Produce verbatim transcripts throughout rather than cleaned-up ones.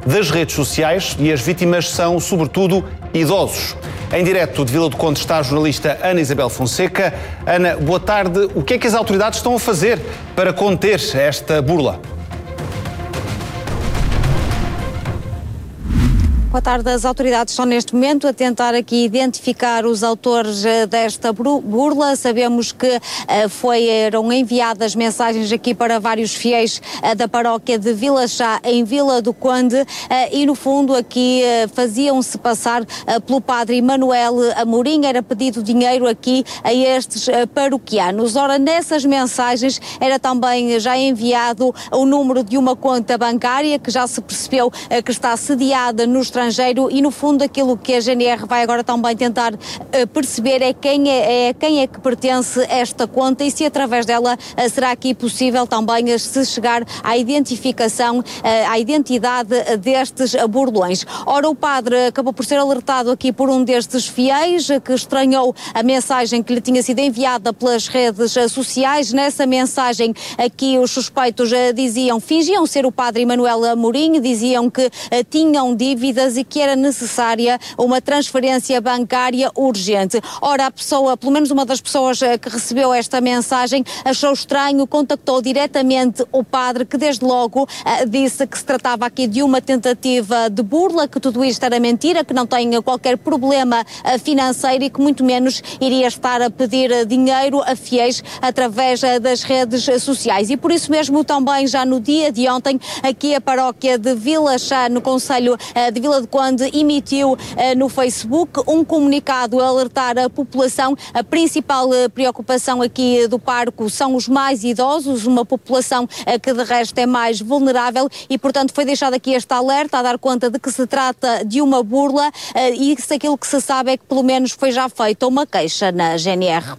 das redes sociais e as vítimas são, sobretudo, idosos. Em direto de Vila do Conde está a jornalista Ana Isabel Fonseca. Ana, boa tarde. O que é que as autoridades estão a fazer para conter esta burla? Boa tarde. As autoridades estão neste momento a tentar aqui identificar os autores desta burla. Sabemos que uh, foram enviadas mensagens aqui para vários fiéis uh, da paróquia de Vila Chá, em Vila do Conde, uh, e no fundo aqui uh, faziam-se passar uh, pelo padre Manuel Amorim. Era pedido dinheiro aqui a estes uh, paroquianos. Ora, nessas mensagens era também já enviado o número de uma conta bancária que já se percebeu uh, que está sediada no estrangeiro. E no fundo aquilo que a G N R vai agora também tentar uh, perceber é quem é, é quem é que pertence a esta conta e se através dela uh, será aqui possível também uh, se chegar à identificação, uh, à identidade uh, destes uh, burlões. Ora, o padre acabou por ser alertado aqui por um destes fiéis uh, que estranhou a mensagem que lhe tinha sido enviada pelas redes uh, sociais. Nessa mensagem aqui os suspeitos uh, diziam, fingiam ser o padre Manuel Amorim, diziam que uh, tinham dívidas e que era necessária uma transferência bancária urgente. Ora, a pessoa, pelo menos uma das pessoas que recebeu esta mensagem, achou estranho, contactou diretamente o padre, que desde logo uh, disse que se tratava aqui de uma tentativa de burla, que tudo isto era mentira, que não tem qualquer problema uh, financeiro e que muito menos iria estar a pedir uh, dinheiro a fiéis através uh, das redes sociais. E por isso mesmo também já no dia de ontem, aqui a paróquia de Vila Chá, no concelho uh, de Vila do Conde, emitiu uh, no Facebook um comunicado a alertar a população. A principal uh, preocupação aqui do parco são os mais idosos, uma população uh, que de resto é mais vulnerável e, portanto, foi deixado aqui este alerta a dar conta de que se trata de uma burla uh, e se aquilo que se sabe é que pelo menos foi já feita uma queixa na G N R.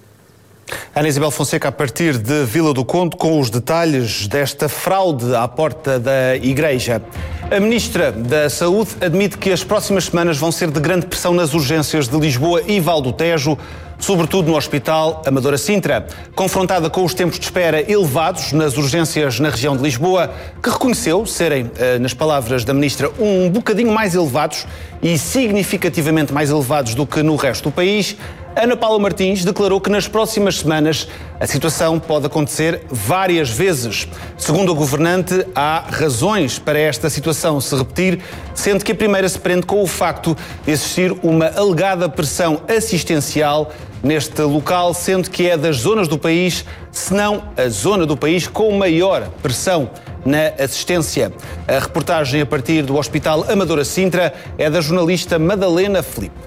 Ana Isabel Fonseca, a partir de Vila do Conde, com os detalhes desta fraude à porta da Igreja. A Ministra da Saúde admite que as próximas semanas vão ser de grande pressão nas urgências de Lisboa e Val do Tejo, sobretudo no Hospital Amadora Sintra. Confrontada com os tempos de espera elevados nas urgências na região de Lisboa, que reconheceu serem, nas palavras da Ministra, um bocadinho mais elevados e significativamente mais elevados do que no resto do país, Ana Paula Martins declarou que nas próximas semanas a situação pode acontecer várias vezes. Segundo a governante, há razões para esta situação se repetir, sendo que a primeira se prende com o facto de existir uma alegada pressão assistencial neste local, sendo que é das zonas do país, se não a zona do país com maior pressão na assistência. A reportagem a partir do Hospital Amadora Sintra é da jornalista Madalena Filipe.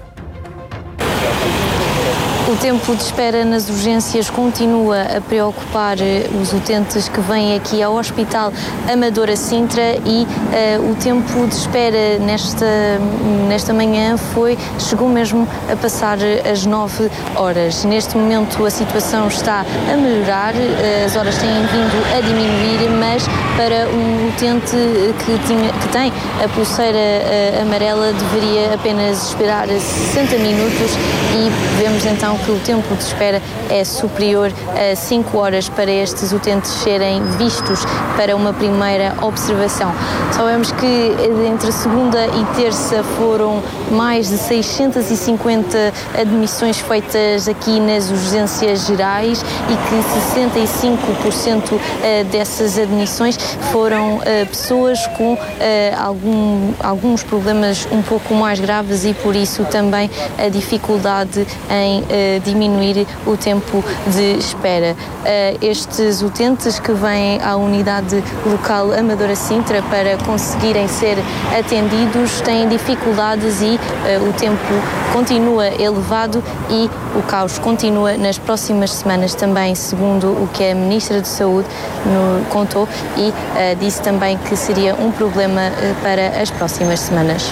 O tempo de espera nas urgências continua a preocupar os utentes que vêm aqui ao Hospital Amadora Sintra e uh, o tempo de espera nesta, nesta manhã foi, chegou mesmo a passar as nove horas. Neste momento a situação está a melhorar, as horas têm vindo a diminuir, mas para um utente que, tinha, que tem a pulseira uh, amarela deveria apenas esperar sessenta minutos e vemos então que o tempo de espera é superior a cinco horas para estes utentes serem vistos para uma primeira observação. Sabemos que entre segunda e terça foram mais de seiscentas e cinquenta admissões feitas aqui nas urgências gerais e que sessenta e cinco por cento dessas admissões foram pessoas com algum, alguns problemas um pouco mais graves e por isso também a dificuldade em diminuir o tempo de espera. Estes utentes que vêm à unidade local Amadora Sintra para conseguirem ser atendidos têm dificuldades e o tempo continua elevado e o caos continua nas próximas semanas também, segundo o que a Ministra de Saúde nos contou e disse também que seria um problema para as próximas semanas.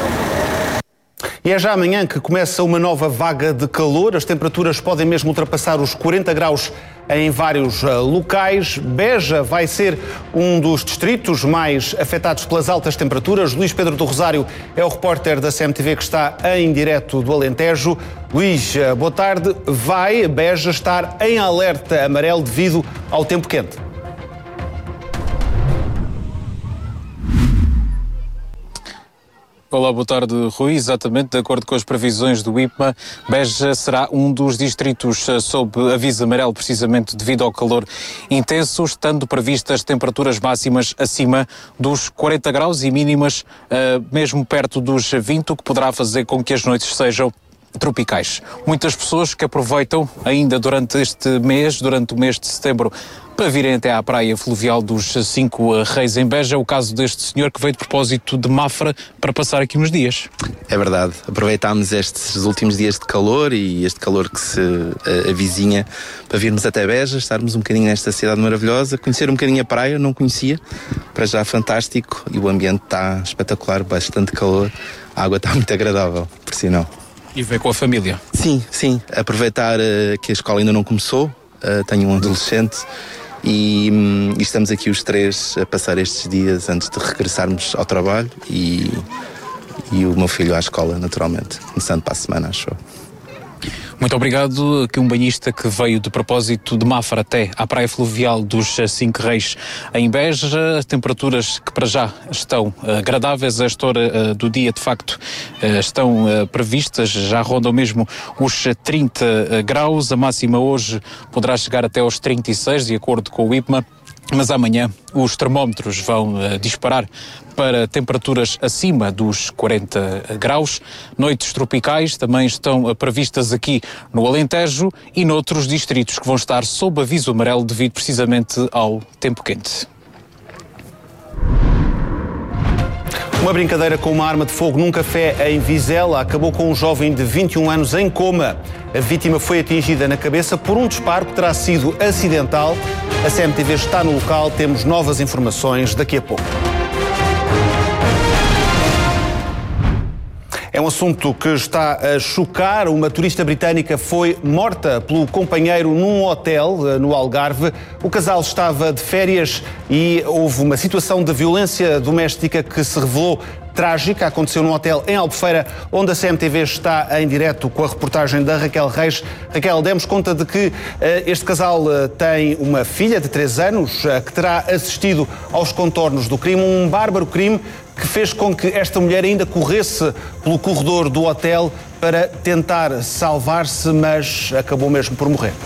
E é já amanhã que começa uma nova vaga de calor. As temperaturas podem mesmo ultrapassar os quarenta graus em vários uh, locais. Beja vai ser um dos distritos mais afetados pelas altas temperaturas. Luís Pedro do Rosário é o repórter da C M T V que está em direto do Alentejo. Luís, uh, boa tarde. Vai Beja estar em alerta amarelo devido ao tempo quente? Olá, boa tarde, Rui. Exatamente, de acordo com as previsões do I P M A, Beja será um dos distritos sob aviso amarelo, precisamente devido ao calor intenso, estando previstas temperaturas máximas acima dos quarenta graus e mínimas uh, mesmo perto dos vinte, o que poderá fazer com que as noites sejam tropicais. Muitas pessoas que aproveitam ainda durante este mês, durante o mês de setembro, para virem até à praia fluvial dos Cinco Reis em Beja. O caso deste senhor que veio de propósito de Mafra para passar aqui uns dias. É verdade, aproveitámos estes últimos dias de calor e este calor que se uh, avizinha para virmos até Beja, estarmos um bocadinho nesta cidade maravilhosa, conhecer um bocadinho a praia, não conhecia, para já fantástico, e o ambiente está espetacular, bastante calor, a água está muito agradável, por sinal. E veio com a família? Sim, sim, aproveitar uh, que a escola ainda não começou, uh, tenho um adolescente, E, e estamos aqui os três a passar estes dias antes de regressarmos ao trabalho e, e o meu filho à escola, naturalmente, começando para a semana, acho. Muito obrigado. Aqui um banhista que veio de propósito de Mafra até à praia fluvial dos Cinco Reis em Beja. Temperaturas que para já estão agradáveis. A esta hora uh, do dia, de facto, uh, estão uh, previstas, já rondam mesmo os trinta graus. A máxima hoje poderá chegar até aos trinta e seis, de acordo com o I P M A. Mas amanhã os termómetros vão uh, disparar para temperaturas acima dos quarenta graus. Noites tropicais também estão uh, previstas aqui no Alentejo e noutros distritos que vão estar sob aviso amarelo devido precisamente ao tempo quente. Uma brincadeira com uma arma de fogo num café em Vizela acabou com um jovem de vinte e um anos em coma. A vítima foi atingida na cabeça por um disparo que terá sido acidental. A C M T V está no local, temos novas informações daqui a pouco. É um assunto que está a chocar. Uma turista britânica foi morta pelo companheiro num hotel no Algarve. O casal estava de férias e houve uma situação de violência doméstica que se revelou trágica. Aconteceu num hotel em Albufeira, onde a C M T V está em direto com a reportagem da Raquel Reis. Raquel, demos conta de que uh, este casal uh, tem uma filha de três anos uh, que terá assistido aos contornos do crime, um bárbaro crime que fez com que esta mulher ainda corresse pelo corredor do hotel para tentar salvar-se, mas acabou mesmo por morrer.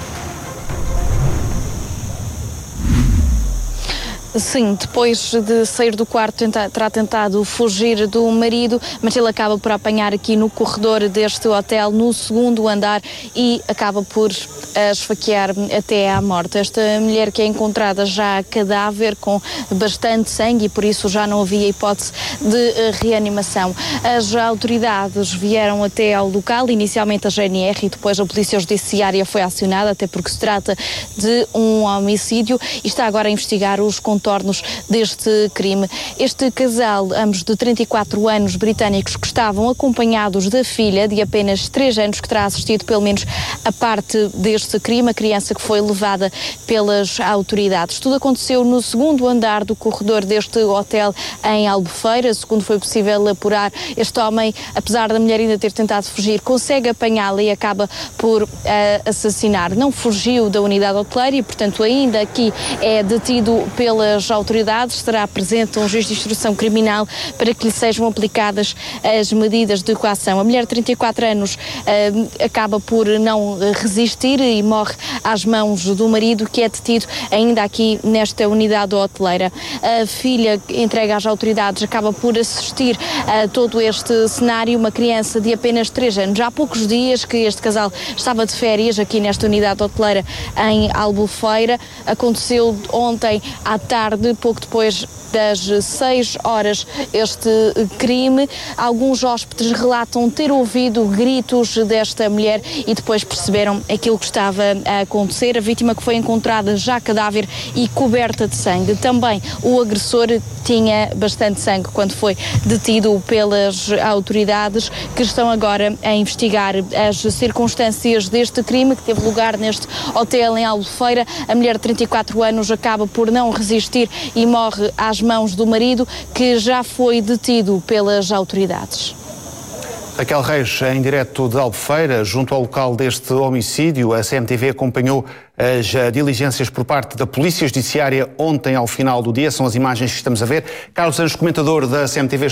Sim, depois de sair do quarto tenta, terá tentado fugir do marido, mas ele acaba por apanhar aqui no corredor deste hotel, no segundo andar, e acaba por esfaquear até à morte. Esta mulher que é encontrada já cadáver com bastante sangue e por isso já não havia hipótese de reanimação. As autoridades vieram até ao local, inicialmente a G N R e depois a Polícia Judiciária foi acionada, até porque se trata de um homicídio e está agora a investigar os contornos deste crime. Este casal, ambos de trinta e quatro anos, britânicos, que estavam acompanhados da filha de apenas três anos, que terá assistido pelo menos a parte deste crime, a criança que foi levada pelas autoridades. Tudo aconteceu no segundo andar do corredor deste hotel em Albufeira. Segundo foi possível apurar, este homem, apesar da mulher ainda ter tentado fugir, consegue apanhá-la e acaba por uh, assassinar. Não fugiu da unidade hoteleira e, portanto, ainda aqui é detido pelas autoridades. Estará presente um juiz de instrução criminal para que lhe sejam aplicadas as medidas de coação. A mulher de trinta e quatro anos uh, acaba por não resistir e morre às mãos do marido, que é detido ainda aqui nesta unidade hoteleira. A filha, entregue às autoridades, acaba por assistir a todo este cenário, uma criança de apenas três anos. Já há poucos dias que este casal estava de férias aqui nesta unidade hoteleira em Albufeira. Aconteceu ontem à tarde, pouco depois das seis horas, este crime. Alguns hóspedes relatam ter ouvido gritos desta mulher e depois perceberam aquilo que estava a acontecer. A vítima, que foi encontrada já cadáver e coberta de sangue. Também o agressor tinha bastante sangue quando foi detido pelas autoridades, que estão agora a investigar as circunstâncias deste crime que teve lugar neste hotel em Albufeira. A mulher de trinta e quatro anos acaba por não resistir e morre às mãos do marido, que já foi detido pelas autoridades. Raquel Reis, em direto de Albufeira, junto ao local deste homicídio. A C M T V acompanhou as diligências por parte da Polícia Judiciária ontem ao final do dia. São as imagens que estamos a ver. Carlos Anjos, comentador da C M T V,